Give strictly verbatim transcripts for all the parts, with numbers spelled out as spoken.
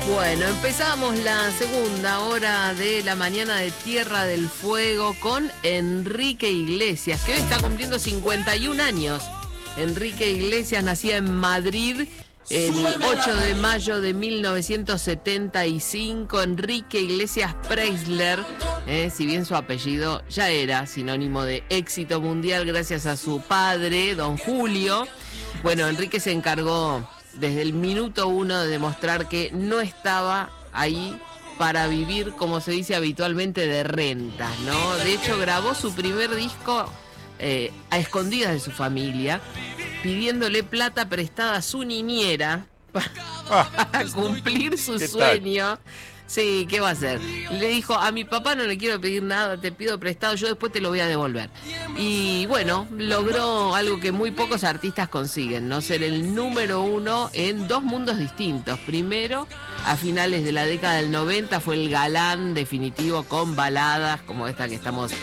Bueno, empezamos la segunda hora de la mañana de Tierra del Fuego con Enrique Iglesias, que hoy está cumpliendo cincuenta y un años. Enrique Iglesias nacía en Madrid el ocho de mayo de mil novecientos setenta y cinco. Enrique Iglesias Preisler, eh, si bien su apellido ya era sinónimo de éxito mundial gracias a su padre, don Julio. Bueno, Enrique se encargó desde el minuto uno de demostrar que no estaba ahí para vivir, como se dice habitualmente, de rentas, ¿no? De hecho, grabó su primer disco eh, a escondidas de su familia, pidiéndole plata prestada a su niñera para, Ah, para cumplir su ¿qué sueño. Sí, ¿qué va a hacer? Le dijo, a mi papá no le quiero pedir nada, te pido prestado, yo después te lo voy a devolver. Y bueno, logró algo que muy pocos artistas consiguen, ¿no? Ser el número uno en dos mundos distintos. Primero, a finales de la década del noventa, fue el galán definitivo con baladas como esta que estamos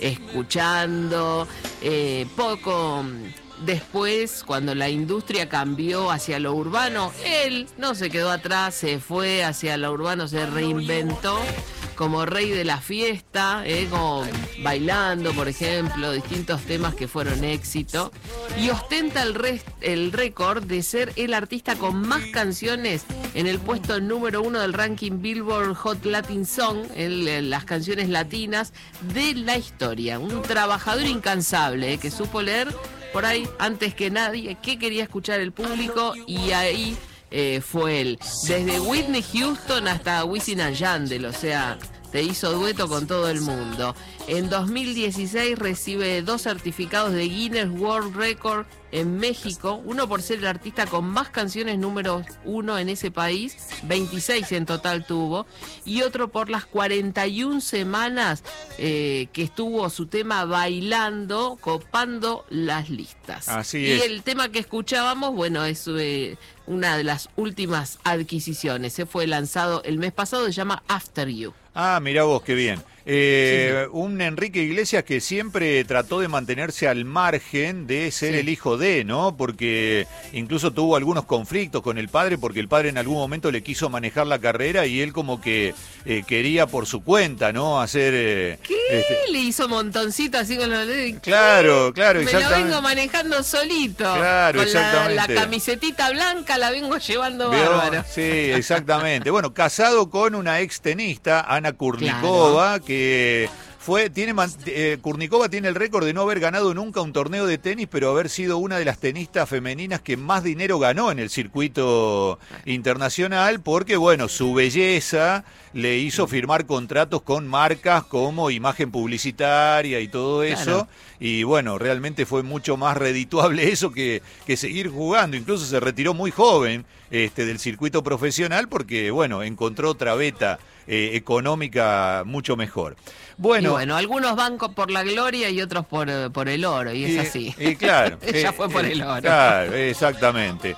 escuchando. Eh, poco después, cuando la industria cambió hacia lo urbano, él no se quedó atrás, se fue hacia lo urbano, se reinventó como rey de la fiesta, eh, como Bailando, por ejemplo, distintos temas que fueron éxito, y ostenta el, res- el récord de ser el artista con más canciones en el puesto número uno del ranking Billboard Hot Latin Song, en, en las canciones latinas de la historia. Un trabajador incansable, eh, que supo leer por ahí antes que nadie qué quería escuchar el público, y ahí eh, fue él. Desde Whitney Houston hasta Wisin y Yandel, o sea, te hizo dueto con todo el mundo. En dos mil dieciséis recibe dos certificados de Guinness World Record en México, uno por ser el artista con más canciones número uno en ese país, veintiséis en total tuvo, y otro por las cuarenta y una semanas eh, que estuvo su tema Bailando, copando las listas. Así y es. el tema que escuchábamos, bueno, es eh, una de las últimas adquisiciones. Se fue lanzado el mes pasado, se llama After You. Ah, mirá vos, qué bien. Eh, un Enrique Iglesias que siempre trató de mantenerse al margen de ser Sí. el hijo de, ¿no? Porque incluso tuvo algunos conflictos con el padre, porque el padre en algún momento le quiso manejar la carrera y él como que eh, quería por su cuenta, ¿no? Hacer... eh, ¿Qué? este- Le hizo montoncito así con los dedos. Claro, claro, Me lo exactamente. vengo manejando solito. Claro, con la, la exactamente. camisetita blanca la vengo llevando ¿Vio? bárbaro. Sí, exactamente. Bueno, casado con una ex tenista, Ana Kurnikova, que fue, tiene, man- eh, Kurnikova tiene el récord de no haber ganado nunca un torneo de tenis, pero haber sido una de las tenistas femeninas que más dinero ganó en el circuito internacional, porque bueno, su belleza le hizo firmar contratos con marcas como imagen publicitaria y todo eso. Claro. Y bueno, realmente fue mucho más redituable eso que, que seguir jugando. Incluso se retiró muy joven este, del circuito profesional porque, bueno, encontró otra beta eh, económica mucho mejor. Bueno, Y bueno, algunos van co- por la gloria y otros por, eh, por el oro, y es y- así. y claro. Ella eh, fue por eh, el oro. Claro, exactamente.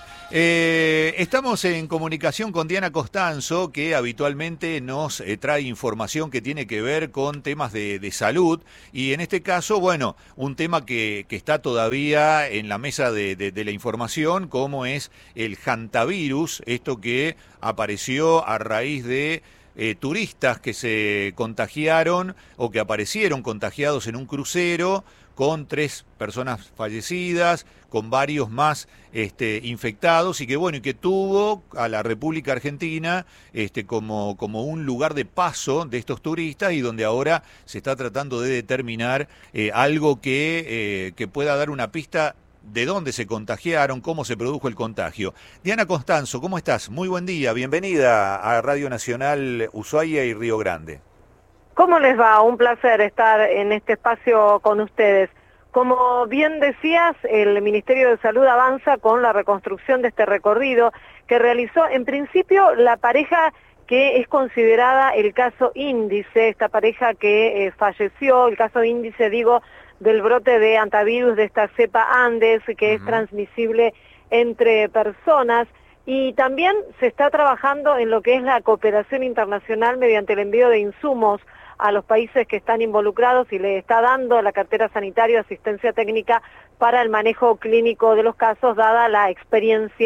Eh, estamos en comunicación con Diana Costanzo, que habitualmente nos eh, trae información que tiene que ver con temas de, de salud, y en este caso, bueno, un tema que, que está todavía en la mesa de, de- de la información, como es el hantavirus, esto que apareció a raíz de eh, turistas que se contagiaron o que aparecieron contagiados en un crucero, con tres personas fallecidas, con varios más este, infectados, y que bueno, y que tuvo a la República Argentina este, como, como un lugar de paso de estos turistas, y donde ahora se está tratando de determinar eh, algo que, eh, que pueda dar una pista de dónde se contagiaron, cómo se produjo el contagio. Diana Costanzo, ¿cómo estás? Muy buen día, bienvenida a Radio Nacional Ushuaia y Río Grande. ¿Cómo les va? Un placer estar en este espacio con ustedes. Como bien decías, el Ministerio de Salud avanza con la reconstrucción de este recorrido que realizó en principio la pareja que es considerada el caso índice, esta pareja que eh, falleció, el caso índice, digo, del brote de hantavirus de esta cepa Andes, que es transmisible entre personas. Y también se está trabajando en lo que es la cooperación internacional mediante el envío de insumos a los países que están involucrados, y le está dando a la cartera sanitaria asistencia técnica para el manejo clínico de los casos, dada la experiencia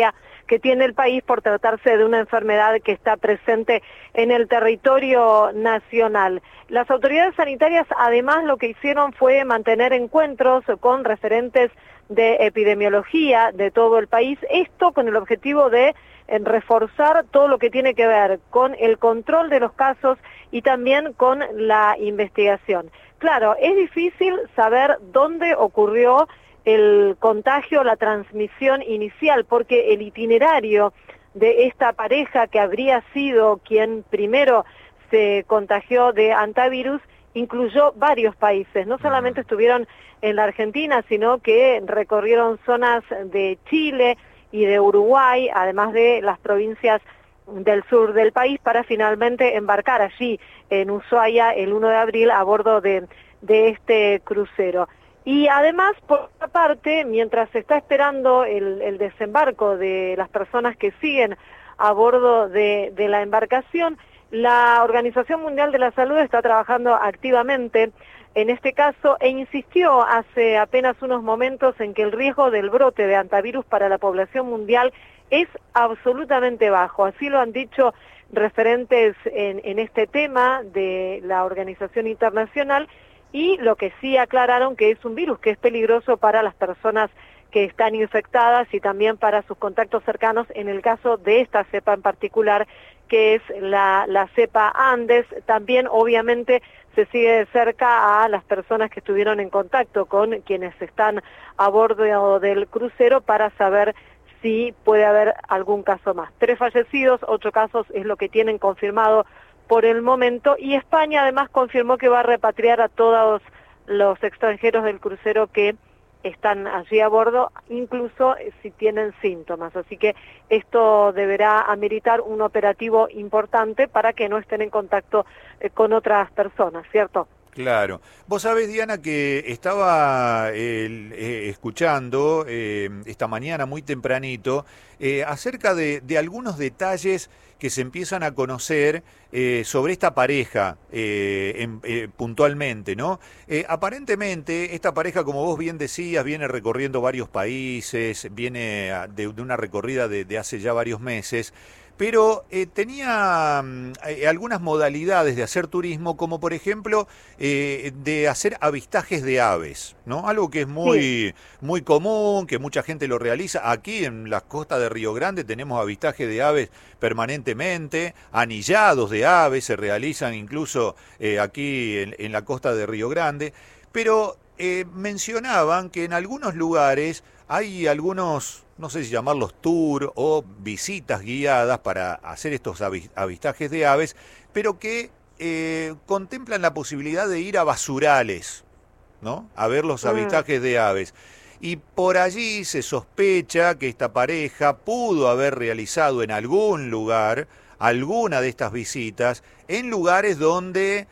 que tiene el país por tratarse de una enfermedad que está presente en el territorio nacional. Las autoridades sanitarias además lo que hicieron fue mantener encuentros con referentes de epidemiología de todo el país, esto con el objetivo de eh, reforzar todo lo que tiene que ver con el control de los casos y también con la investigación. Claro, es difícil saber dónde ocurrió el contagio, la transmisión inicial, porque el itinerario de esta pareja que habría sido quien primero se contagió de hantavirus incluyó varios países, no solamente estuvieron en la Argentina, sino que recorrieron zonas de Chile y de Uruguay, además de las provincias del sur del país, para finalmente embarcar allí en Ushuaia el uno de abril a bordo de, de este crucero. Y además, por otra parte, mientras se está esperando el, el desembarco de las personas que siguen a bordo de, de la embarcación, la Organización Mundial de la Salud está trabajando activamente en este caso e insistió hace apenas unos momentos en que el riesgo del brote de hantavirus para la población mundial es absolutamente bajo. Así lo han dicho referentes en, en este tema de la organización internacional, y lo que sí aclararon que es un virus que es peligroso para las personas que están infectadas y también para sus contactos cercanos, en el caso de esta cepa en particular, que es la, la cepa Andes. También obviamente se sigue de cerca a las personas que estuvieron en contacto con quienes están a bordo del crucero para saber si puede haber algún caso más. Tres fallecidos, ocho casos es lo que tienen confirmado por el momento, y España además confirmó que va a repatriar a todos los extranjeros del crucero que están allí a bordo, incluso si tienen síntomas. Así que esto deberá ameritar un operativo importante para que no estén en contacto eh, con otras personas, ¿cierto? Claro. Vos sabés, Diana, que estaba eh, eh, escuchando eh, esta mañana muy tempranito eh, acerca de, de algunos detalles que se empiezan a conocer eh, sobre esta pareja eh, en, eh, puntualmente, ¿no? Eh, aparentemente, esta pareja, como vos bien decías, viene recorriendo varios países, viene de, de una recorrida de, de hace ya varios meses, pero eh, tenía eh, algunas modalidades de hacer turismo, como por ejemplo eh, de hacer avistajes de aves, ¿no? Algo que es muy, sí. muy común, que mucha gente lo realiza. Aquí en las costas de Río Grande tenemos avistajes de aves permanentemente, anillados de aves se realizan incluso eh, aquí en, en la costa de Río Grande, pero eh, mencionaban que en algunos lugares hay algunos, no sé si llamarlos tour o visitas guiadas para hacer estos avistajes de aves, pero que eh, contemplan la posibilidad de ir a basurales, ¿no? A ver los avistajes de aves. Y por allí se sospecha que esta pareja pudo haber realizado en algún lugar alguna de estas visitas, en lugares donde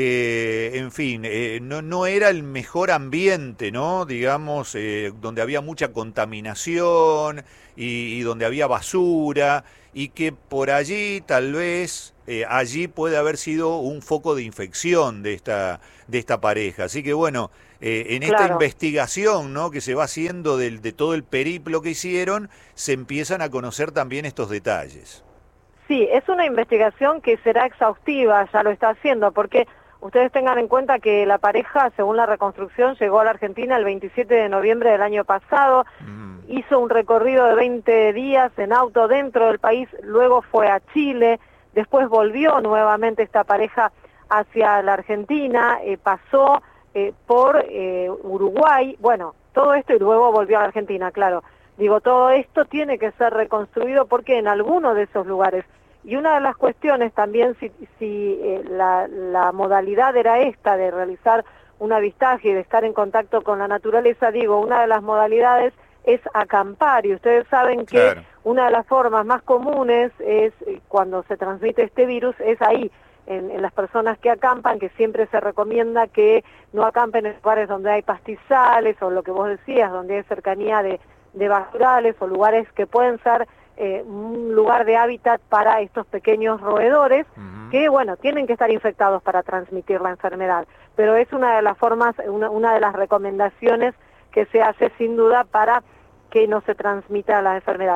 Eh, en fin, eh, no, no era el mejor ambiente, ¿no? Digamos, eh, donde había mucha contaminación y, y donde había basura, y que por allí tal vez eh, allí puede haber sido un foco de infección de esta, de esta pareja. Así que bueno, eh, en esta claro. investigación, ¿no?, que se va haciendo del, de todo el periplo que hicieron, se empiezan a conocer también estos detalles. Sí, es una investigación que será exhaustiva, ya lo está haciendo, porque ustedes tengan en cuenta que la pareja, según la reconstrucción, llegó a la Argentina el veintisiete de noviembre del año pasado, mm. hizo un recorrido de veinte días en auto dentro del país, luego fue a Chile, después volvió nuevamente esta pareja hacia la Argentina, eh, pasó eh, por eh, Uruguay, bueno, todo esto y luego volvió a la Argentina, claro. Digo, todo esto tiene que ser reconstruido porque en alguno de esos lugares, y una de las cuestiones también, si, si eh, la, la modalidad era esta de realizar un avistaje y de estar en contacto con la naturaleza, digo, una de las modalidades es acampar, y ustedes saben que claro. una de las formas más comunes es, cuando se transmite este virus, es ahí, en, en las personas que acampan, que siempre se recomienda que no acampen en lugares donde hay pastizales, o lo que vos decías, donde hay cercanía de, de basurales, o lugares que pueden ser Eh, un lugar de hábitat para estos pequeños roedores, uh-huh. que, bueno, tienen que estar infectados para transmitir la enfermedad, pero es una de las formas, una, una de las recomendaciones que se hace sin duda para que no se transmita la enfermedad.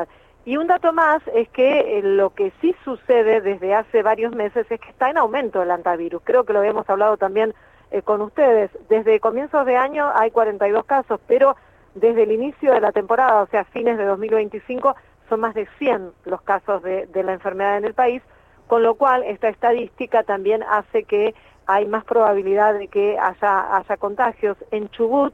Y un dato más es que eh, lo que sí sucede desde hace varios meses es que está en aumento el hantavirus. Creo que lo habíamos hablado también eh, con ustedes. Desde comienzos de año hay cuarenta y dos casos, pero desde el inicio de la temporada, o sea, fines de dos mil veinticinco, son más de cien los casos de, de la enfermedad en el país, con lo cual esta estadística también hace que hay más probabilidad de que haya, haya contagios. En Chubut,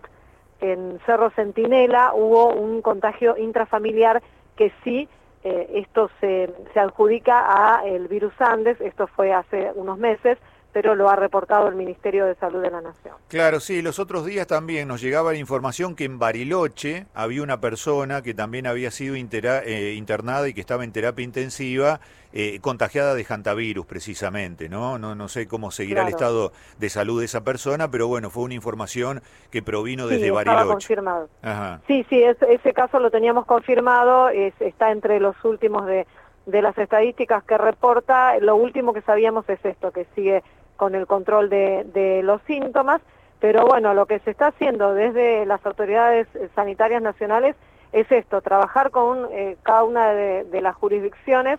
en Cerro Centinela, hubo un contagio intrafamiliar que sí, eh, esto se, se adjudica a el virus Andes, esto fue hace unos meses, pero lo ha reportado el Ministerio de Salud de la Nación. Claro, sí, los otros días también nos llegaba la información que en Bariloche había una persona que también había sido intera, eh, internada y que estaba en terapia intensiva, eh, contagiada de hantavirus precisamente, ¿no? No, no sé cómo seguirá claro. el estado de salud de esa persona, pero bueno, fue una información que provino desde sí, Bariloche. Estaba confirmado. Ajá. Sí, sí, es, ese caso lo teníamos confirmado, es, está entre los últimos de, de las estadísticas que reporta. Lo último que sabíamos es esto, que sigue con el control de, de los síntomas, pero bueno, lo que se está haciendo desde las autoridades sanitarias nacionales es esto, trabajar con eh, cada una de, de las jurisdicciones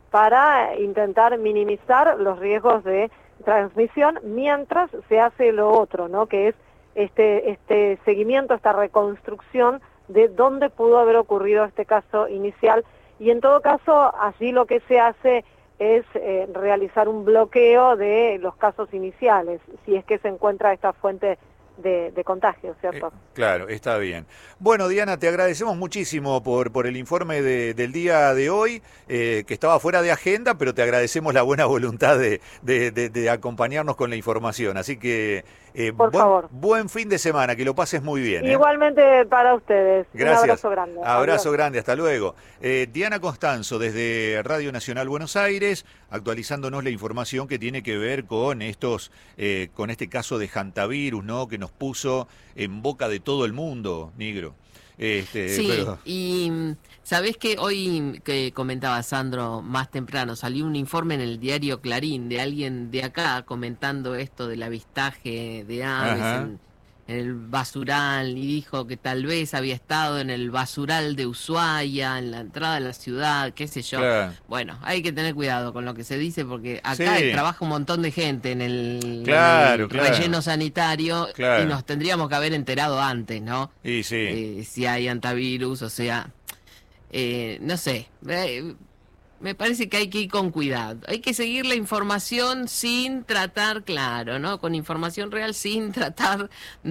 para intentar minimizar los riesgos de transmisión mientras se hace lo otro, ¿no? Que es este, este seguimiento, esta reconstrucción de dónde pudo haber ocurrido este caso inicial, y en todo caso allí lo que se hace es eh, realizar un bloqueo de los casos iniciales, si es que se encuentra esta fuente de, de contagio, ¿cierto? Eh, claro, está bien. Bueno, Diana, te agradecemos muchísimo por, por el informe de, del día de hoy, eh, que estaba fuera de agenda, pero te agradecemos la buena voluntad de, de, de, de acompañarnos con la información. Así que, eh, por buen, favor. buen fin de semana, que lo pases muy bien. ¿eh? Igualmente para ustedes. Gracias. Un abrazo grande. Abrazo Adiós. grande, hasta luego. Eh, Diana Costanzo, desde Radio Nacional Buenos Aires, actualizándonos la información que tiene que ver con estos, eh, con este caso de hantavirus, ¿no? Que nos puso en boca de todo el mundo, Nigro. Este, sí, pero... y sabés que hoy, que comentaba Sandro más temprano, salió un informe en el diario Clarín de alguien de acá comentando esto del avistaje de aves en, en el basural, y dijo que tal vez había estado en el basural de Ushuaia, en la entrada de la ciudad, qué sé yo. Claro. Bueno, hay que tener cuidado con lo que se dice, porque acá sí. trabaja un montón de gente en el, claro, en el claro. relleno sanitario, claro. y nos tendríamos que haber enterado antes, ¿no? Y sí. Eh, si hay hantavirus, o sea, eh, no sé, eh, me parece que hay que ir con cuidado. Hay que seguir la información sin tratar, claro, ¿no? Con información real, sin tratar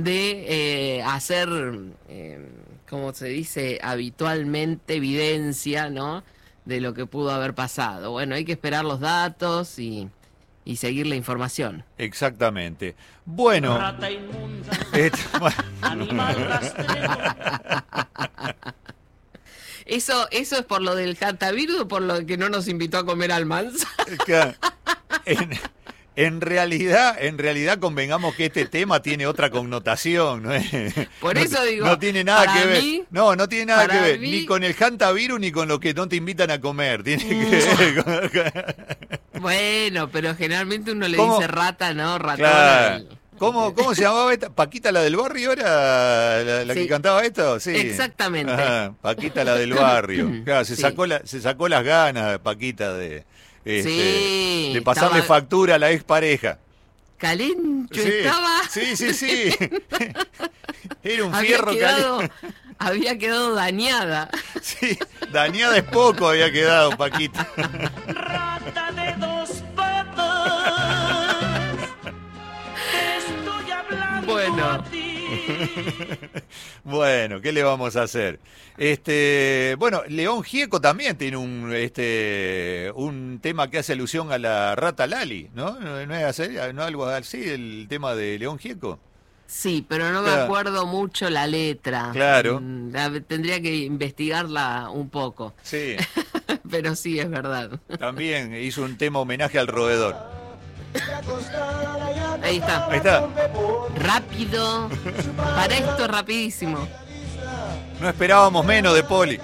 de eh, hacer, eh, como se dice habitualmente, evidencia, ¿no? De lo que pudo haber pasado. Bueno, hay que esperar los datos y, y seguir la información. Exactamente. Bueno. Rata inmunda, Esto, bueno. Animal rastrero. ¿Eso, ¿Eso es por lo del hantavirus o por lo que no nos invitó a comer almanza? En, en realidad, en realidad convengamos que este tema tiene otra connotación, ¿no? Por eso no, digo, no tiene nada que ver. Mí, no, no tiene nada que ver mí, ni con el hantavirus ni con lo que no te invitan a comer. Tiene que ver con... Bueno, pero generalmente uno le ¿Cómo? dice rata, ¿no? Ratona. Claro. Y... ¿Cómo, ¿Cómo se llamaba esta? ¿Paquita la del barrio era la, la sí. que cantaba esto? Sí. Exactamente. Ajá, Paquita la del barrio. Claro, se, sí. sacó la, se sacó las ganas, Paquita, de, este, sí, de pasarle estaba... factura a la expareja. Calencho sí, estaba. Sí, sí, sí. Era un había fierro quedado, caliente. Había quedado dañada. Sí, dañada es poco había quedado, Paquita. Rata de dos patas. Te estoy hablando Bueno. a ti. Bueno, ¿qué le vamos a hacer? Este, bueno, León Gieco también tiene un este un tema que hace alusión a la rata Lali, ¿no? ¿No, no es así, no algo así el tema de León Gieco? Sí, pero no me claro. acuerdo mucho la letra. Claro. La, tendría que investigarla un poco. Sí. Pero sí, es verdad. También hizo un tema homenaje al roedor. Ahí está. Ahí está. Rápido. Para esto, rapidísimo. No esperábamos menos de Poli.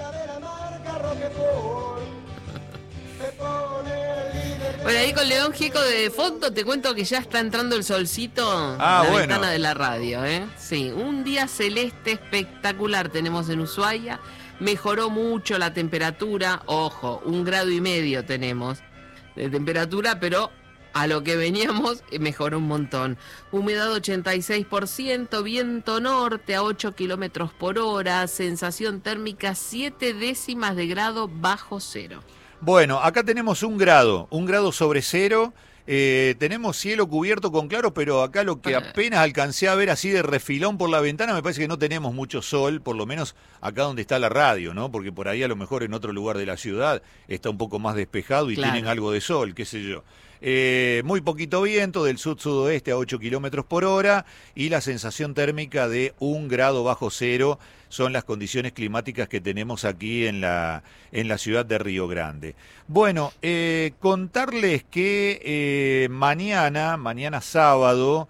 Bueno, ahí con León Gieco de fondo te cuento que ya está entrando el solcito ah, en la bueno. ventana de la radio, ¿eh? Sí, un día celeste espectacular tenemos en Ushuaia. mejoró mucho la temperatura, ojo, un grado y medio tenemos de temperatura, pero a lo que veníamos mejoró un montón. Humedad ochenta y seis por ciento, viento norte a ocho kilómetros por hora, sensación térmica siete décimas de grado bajo cero. Bueno, acá tenemos un grado, un grado sobre cero. Eh, tenemos cielo cubierto con claro, pero acá lo que apenas alcancé a ver así de refilón por la ventana, me parece que no tenemos mucho sol, por lo menos acá donde está la radio, ¿no? Porque por ahí a lo mejor en otro lugar de la ciudad está un poco más despejado y Claro. tienen algo de sol, qué sé yo. Eh, muy poquito viento del sud-sudoeste a ocho kilómetros por hora y la sensación térmica de un grado bajo cero son las condiciones climáticas que tenemos aquí en la, en la ciudad de Río Grande. Bueno, eh, contarles que eh, mañana, mañana sábado,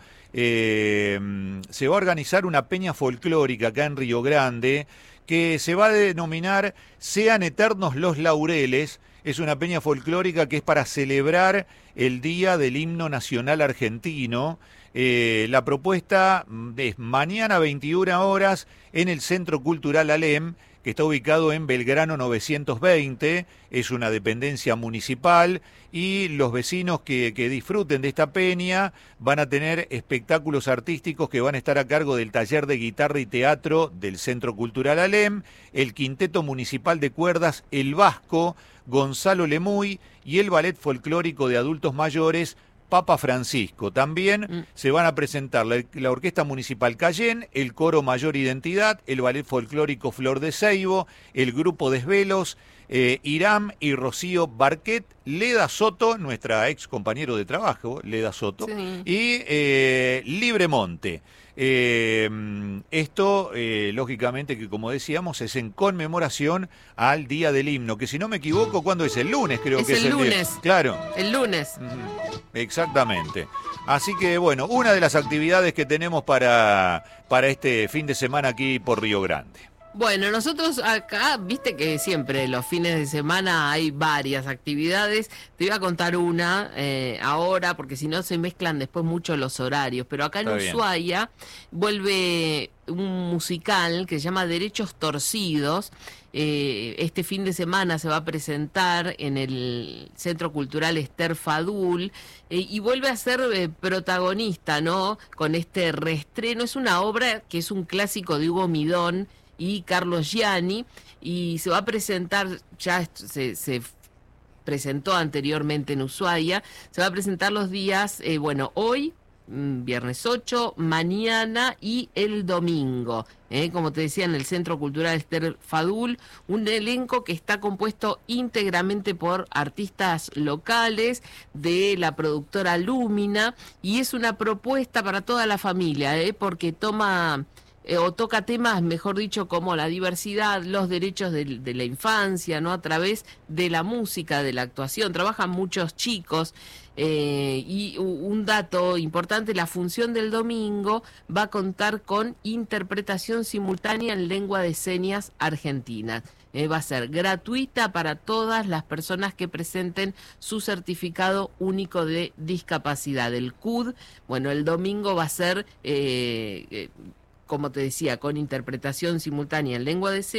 eh, se va a organizar una peña folclórica acá en Río Grande que se va a denominar Sean Eternos los Laureles. Es una peña folclórica que es para celebrar el Día del Himno Nacional Argentino. Eh, la propuesta es mañana veintiuna horas en el Centro Cultural Alem, que está ubicado en Belgrano novecientos veinte, es una dependencia municipal y los vecinos que, que disfruten de esta peña van a tener espectáculos artísticos que van a estar a cargo del taller de guitarra y teatro del Centro Cultural Alem, el Quinteto Municipal de Cuerdas El Vasco, Gonzalo Lemuy y el Ballet Folclórico de Adultos Mayores Papa Francisco. También mm. se van a presentar la, la Orquesta Municipal Cayén, el Coro Mayor Identidad, el Ballet Folclórico Flor de Ceibo, el Grupo Desvelos, eh, Iram y Rocío Barquet, Leda Soto, nuestra ex compañero de trabajo, Leda Soto, sí. y eh, Libremonte. Eh, esto, eh, lógicamente, que como decíamos, es en conmemoración al Día del Himno, que si no me equivoco, ¿cuándo es? El lunes, creo es que el es el lunes. día. Claro. El lunes. Exactamente. Así que, bueno, una de las actividades que tenemos para, para este fin de semana aquí por Río Grande. Bueno, nosotros acá, viste que siempre los fines de semana hay varias actividades. Te voy a contar una eh, ahora, porque si no se mezclan después mucho los horarios. Pero acá en Está Ushuaia bien. vuelve un musical que se llama Derechos Torcidos. Eh, este fin de semana se va a presentar en el Centro Cultural Esther Fadul eh, y vuelve a ser eh, protagonista, ¿no? Con este reestreno. Es una obra que es un clásico de Hugo Midón y Carlos Gianni, y se va a presentar, ya se, se presentó anteriormente en Ushuaia, se va a presentar los días, eh, bueno, hoy, viernes ocho, mañana y el domingo, eh, como te decía, en el Centro Cultural Esther Fadul, un elenco que está compuesto íntegramente por artistas locales de la productora Lúmina, y es una propuesta para toda la familia, eh, porque toma... Eh, o toca temas, mejor dicho, como la diversidad, los derechos de, de la infancia, ¿no? A través de la música, de la actuación. Trabajan muchos chicos eh, y un dato importante, la función del domingo va a contar con interpretación simultánea en lengua de señas argentina. Eh, va a ser gratuita para todas las personas que presenten su certificado único de discapacidad, el C U D. Bueno, el domingo va a ser... Eh, eh, como te decía, con interpretación simultánea en lengua de señas.